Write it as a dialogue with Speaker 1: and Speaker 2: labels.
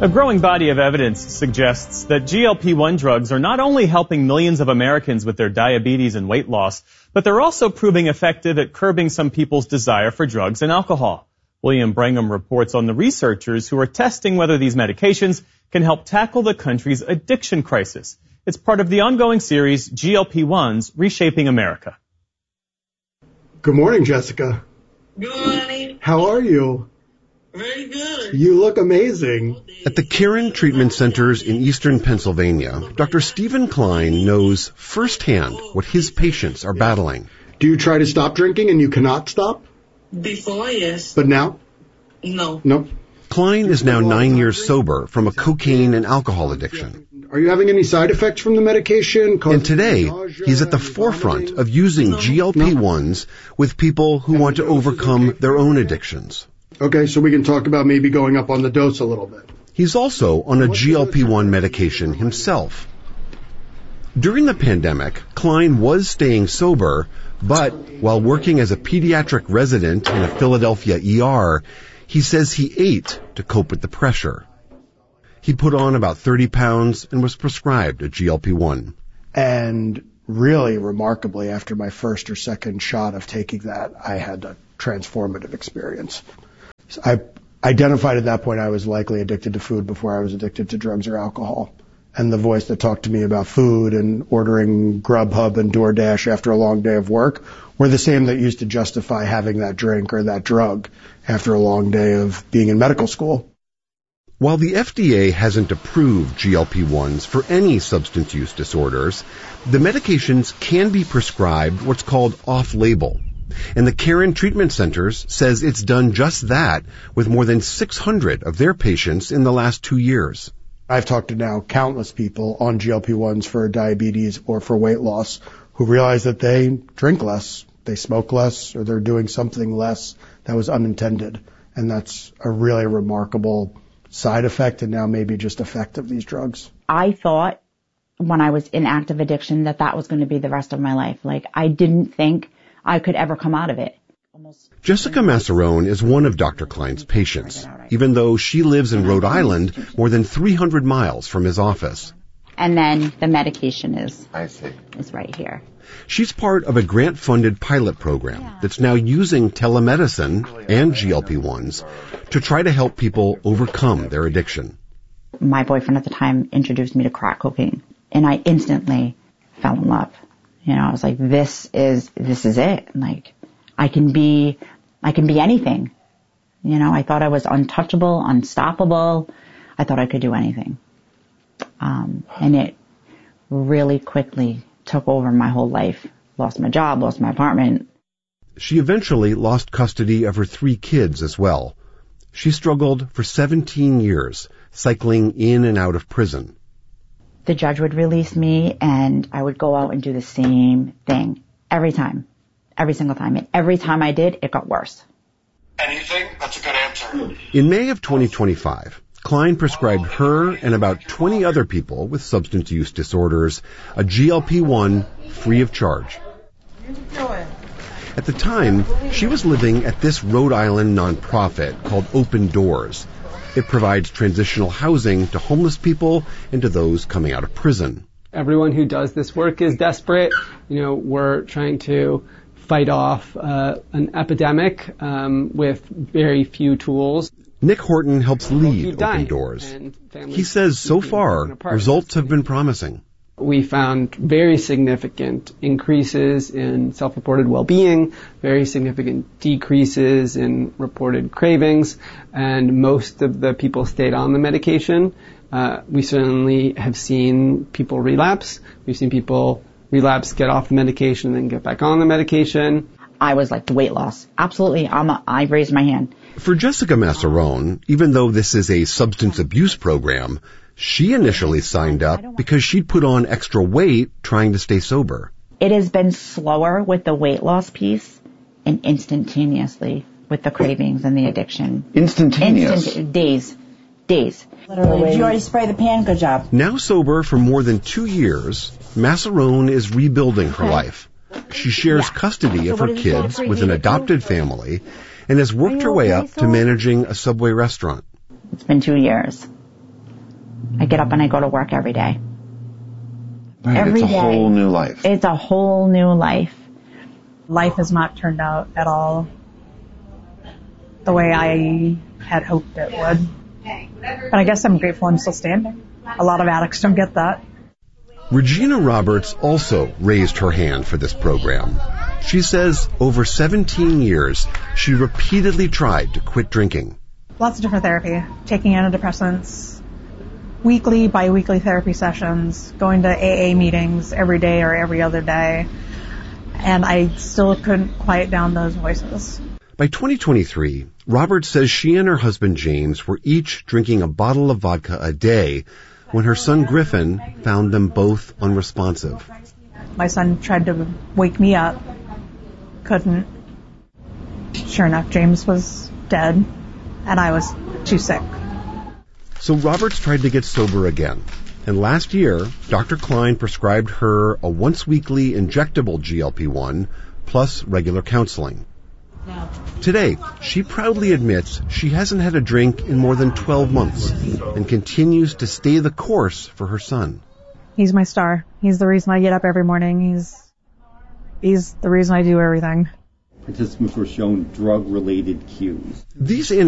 Speaker 1: A growing body of evidence suggests that GLP-1 drugs are not only helping millions of Americans with their diabetes and weight loss, but they're also proving effective at curbing some people's desire for drugs and alcohol. William Brangham reports on the researchers who are testing whether these medications can help tackle the country's addiction crisis. It's part of the ongoing series, GLP-1s Reshaping America.
Speaker 2: Good morning, Jessica.
Speaker 3: Good morning.
Speaker 2: How are you?
Speaker 3: Very good.
Speaker 2: You look amazing.
Speaker 4: At the Caron Treatment Centers in eastern Pennsylvania, Dr. Stephen Klein knows firsthand what his patients are battling.
Speaker 2: Do you try to stop drinking and you cannot stop?
Speaker 3: Before, yes.
Speaker 2: But now?
Speaker 3: No.
Speaker 2: Nope.
Speaker 4: Klein is now 9 years sober from a cocaine and alcohol addiction.
Speaker 2: Are you having any side effects from the medication?
Speaker 4: And today, he's at the forefront of using GLP-1s with people who want to overcome their own addictions.
Speaker 2: Okay, so we can talk about maybe going up on the dose a little bit.
Speaker 4: He's also on a GLP-1 medication himself. During the pandemic, Klein was staying sober, but while working as a pediatric resident in a Philadelphia ER, he says he ate to cope with the pressure. He put on about 30 pounds and was prescribed a GLP-1.
Speaker 2: And really remarkably, after my first or second shot of taking that, I had a transformative experience. I identified at that point I was likely addicted to food before I was addicted to drugs or alcohol. And the voice that talked to me about food and ordering Grubhub and DoorDash after a long day of work were the same that used to justify having that drink or that drug after a long day of being in medical school.
Speaker 4: While the FDA hasn't approved GLP-1s for any substance use disorders, the medications can be prescribed what's called off-label. And the Caron Treatment Centers says it's done just that with more than 600 of their patients in the last 2 years.
Speaker 2: I've talked to now countless people on GLP-1s for diabetes or for weight loss who realize that they drink less, they smoke less, or they're doing something less that was unintended. And that's a really remarkable side effect and now maybe just effect of these drugs.
Speaker 5: I thought when I was in active addiction that was going to be the rest of my life. Like, I didn't think I could ever come out of it.
Speaker 4: Jessica Massarone is one of Dr. Klein's patients, even though she lives in Rhode Island, more than 300 miles from his office.
Speaker 5: And then the medication is right here.
Speaker 4: She's part of a grant-funded pilot program that's now using telemedicine and GLP-1s to try to help people overcome their addiction.
Speaker 5: My boyfriend at the time introduced me to crack cocaine, and I instantly fell in love. You know, I was like, this is it. Like, I can be anything. You know, I thought I was untouchable, unstoppable. I thought I could do anything. And it really quickly took over my whole life. Lost my job, lost my apartment.
Speaker 4: She eventually lost custody of her 3 kids as well. She struggled for 17 years, cycling in and out of prison.
Speaker 5: The judge would release me, and I would go out and do the same thing every time, every single time. And every time I did, it got worse.
Speaker 6: Anything? That's a good answer.
Speaker 4: In May of 2025, Klein prescribed her and about 20 other people with substance use disorders a GLP-1 free of charge. At the time, she was living at this Rhode Island nonprofit called Open Doors. It provides transitional housing to homeless people and to those coming out of prison.
Speaker 7: Everyone who does this work is desperate. You know, we're trying to fight off an epidemic with very few tools.
Speaker 4: Nick Horton helps lead Open Doors. He says so far, results have been promising.
Speaker 7: We found very significant increases in self-reported well-being, very significant decreases in reported cravings, and most of the people stayed on the medication. We certainly have seen people relapse. We've seen people relapse, get off the medication, and then get back on the medication.
Speaker 5: I was like, the weight loss. Absolutely. I raised my hand.
Speaker 4: For Jessica Massarone, even though this is a substance abuse program, she initially signed up because she'd put on extra weight trying to stay sober.
Speaker 5: It has been slower with the weight loss piece and instantaneously with the cravings and the addiction.
Speaker 8: Instantaneous?
Speaker 5: Days. Literally. Did you already spray the pan? Good job.
Speaker 4: Now sober for more than 2 years, Massarone is rebuilding her life. She shares custody of her kids with an adopted family and has worked her way up to managing a Subway restaurant.
Speaker 5: It's been 2 years. I get up and I go to work every day.
Speaker 8: Right,
Speaker 5: Every
Speaker 8: it's a
Speaker 5: day.
Speaker 8: whole new life.
Speaker 5: It's a whole new life.
Speaker 9: Life has not turned out at all the way I had hoped it would. But I guess I'm grateful I'm still standing. A lot of addicts don't get that.
Speaker 4: Regina Roberts also raised her hand for this program. She says over 17 years, she repeatedly tried to quit drinking.
Speaker 9: Lots of different therapy, taking antidepressants, weekly, bi-weekly therapy sessions, going to AA meetings every day or every other day, and I still couldn't quiet down those voices.
Speaker 4: By 2023, Roberts says she and her husband James were each drinking a bottle of vodka a day when her son Griffin found them both unresponsive.
Speaker 9: My son tried to wake me up, couldn't. Sure enough, James was dead, and I was too sick.
Speaker 4: So Roberts tried to get sober again. And last year, Dr. Klein prescribed her a once-weekly injectable GLP-1 plus regular counseling. Today, she proudly admits she hasn't had a drink in more than 12 months and continues to stay the course for her son.
Speaker 9: He's my star. He's the reason I get up every morning. He's the reason I do everything.
Speaker 10: Participants were shown drug-related cues.
Speaker 4: These